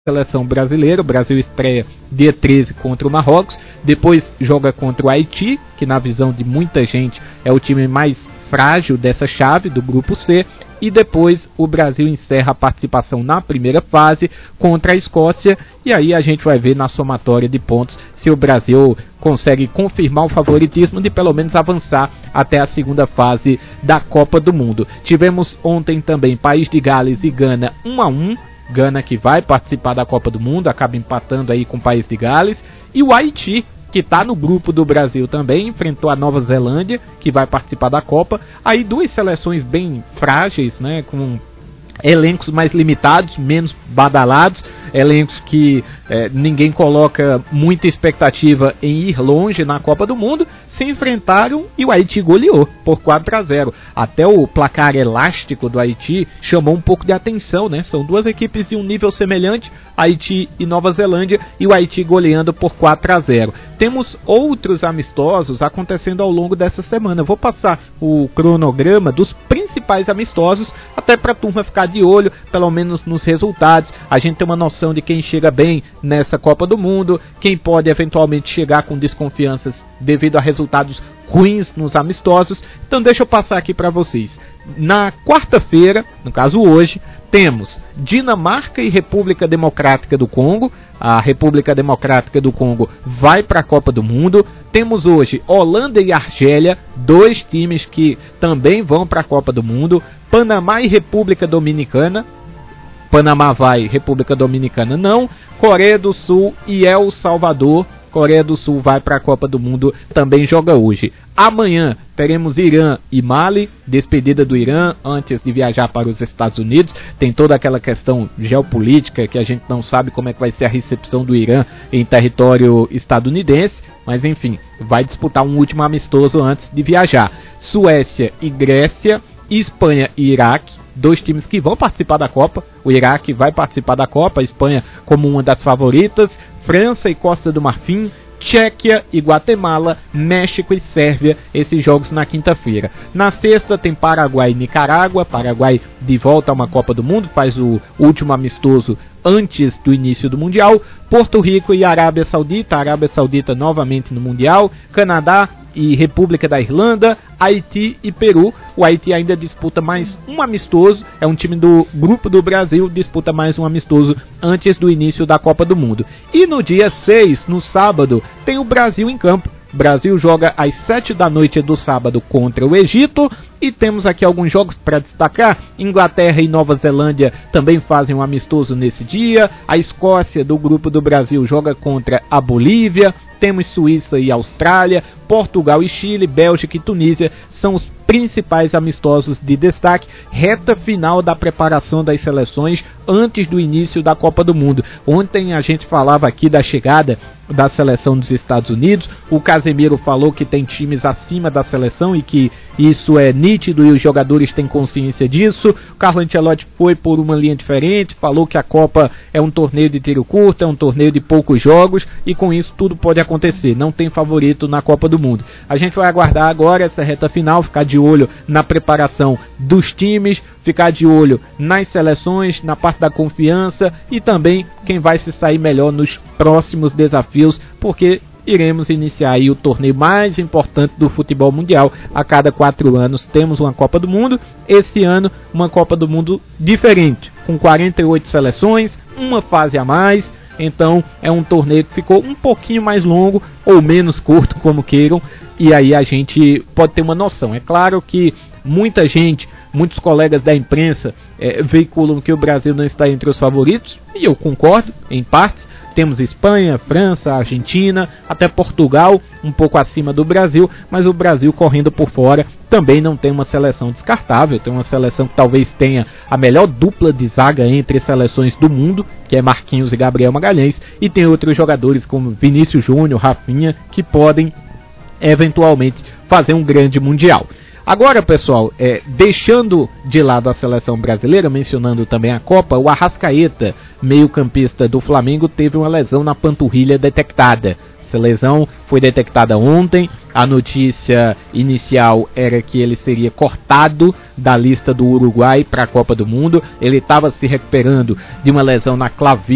seleção brasileira. O Brasil estreia dia 13 contra o Marrocos, depois joga contra o Haiti, que na visão de muita gente é o time mais frágil dessa chave do grupo C, e depois o Brasil encerra a participação na primeira fase contra a Escócia, e aí a gente vai ver na somatória de pontos se o Brasil consegue confirmar o favoritismo de pelo menos avançar até a segunda fase da Copa do Mundo. Tivemos ontem também País de Gales e Gana 1-1, Gana que vai participar da Copa do Mundo, acaba empatando aí com o País de Gales, e o Haiti, que está no grupo do Brasil também, enfrentou a Nova Zelândia, que vai participar da Copa. Aí duas seleções bem frágeis, né, com elencos mais limitados, menos badalados, elencos que ninguém coloca muita expectativa em ir longe na Copa do Mundo, se enfrentaram e o Haiti goleou por 4-0. Até o placar elástico do Haiti chamou um pouco de atenção, né? São duas equipes de um nível semelhante, Haiti e Nova Zelândia, e o Haiti goleando por 4-0. Temos outros amistosos acontecendo ao longo dessa semana. Vou passar o cronograma dos principais amistosos, até para a turma ficar de olho, pelo menos nos resultados. A gente tem uma noção de quem chega bem nessa Copa do Mundo, quem pode eventualmente chegar com desconfianças devido a resultados ruins nos amistosos. Então deixa eu passar aqui para vocês. Na quarta-feira, no caso hoje, temos Dinamarca e República Democrática do Congo. A República Democrática do Congo vai para a Copa do Mundo. Temos hoje Holanda e Argélia, dois times que também vão para a Copa do Mundo. Panamá e República Dominicana. Panamá vai, República Dominicana não. Coreia do Sul e El Salvador. Coreia do Sul vai para a Copa do Mundo, também joga hoje. Amanhã teremos Irã e Mali, despedida do Irã antes de viajar para os Estados Unidos. Tem toda aquela questão geopolítica que a gente não sabe como é que vai ser a recepção do Irã em território estadunidense, mas enfim, vai disputar um último amistoso antes de viajar. Suécia e Grécia, Espanha e Iraque, dois times que vão participar da Copa. O Iraque vai participar da Copa, a Espanha como uma das favoritas. França e Costa do Marfim, Tchequia e Guatemala, México e Sérvia, esses jogos na quinta-feira. Na sexta tem Paraguai e Nicarágua, Paraguai de volta a uma Copa do Mundo, faz o último amistoso antes do início do Mundial. Porto Rico e Arábia Saudita novamente no Mundial. Canadá e República da Irlanda, Haiti e Peru. O Haiti ainda disputa mais um amistoso, é um time do grupo do Brasil, disputa mais um amistoso antes do início da Copa do Mundo. E no dia 6, no sábado, tem o Brasil em campo. O Brasil joga às 7 da noite do sábado contra o Egito. E temos aqui alguns jogos para destacar. Inglaterra e Nova Zelândia também fazem um amistoso nesse dia. A Escócia, do grupo do Brasil, joga contra a Bolívia. Temos Suíça e Austrália, Portugal e Chile, Bélgica e Tunísia são os principais amistosos de destaque, reta final da preparação das seleções antes do início da Copa do Mundo. Ontem a gente falava aqui da chegada da seleção dos Estados Unidos, o Casemiro falou que tem times acima da seleção e que isso é nítido e os jogadores têm consciência disso. O Carlo Ancelotti foi por uma linha diferente, falou que a Copa é um torneio de tiro curto, é um torneio de poucos jogos e com isso tudo pode acontecer, não tem favorito na Copa do Mundo. A gente vai aguardar agora essa reta final, ficar de olho na preparação dos times, ficar de olho nas seleções, na parte da confiança e também quem vai se sair melhor nos próximos desafios, porque iremos iniciar aí o torneio mais importante do futebol mundial. A cada 4 anos temos uma Copa do Mundo. Esse ano, uma Copa do Mundo diferente, com 48 seleções, uma fase a mais. Então, é um torneio que ficou um pouquinho mais longo, ou menos curto, como queiram. E aí a gente pode ter uma noção. É claro que muita gente, muitos colegas da imprensa veiculam que o Brasil não está entre os favoritos. E eu concordo, em partes. Temos Espanha, França, Argentina, até Portugal, um pouco acima do Brasil, mas o Brasil correndo por fora também não tem uma seleção descartável, tem uma seleção que talvez tenha a melhor dupla de zaga entre as seleções do mundo, que é Marquinhos e Gabriel Magalhães, e tem outros jogadores como Vinícius Júnior, Rafinha, que podem eventualmente fazer um grande mundial. Agora, pessoal, deixando de lado a seleção brasileira, mencionando também a Copa, o Arrascaeta, meio-campista do Flamengo, teve uma lesão na panturrilha detectada. Essa lesão foi detectada ontem. A notícia inicial era que ele seria cortado da lista do Uruguai para a Copa do Mundo. Ele estava se recuperando de uma lesão na clavícula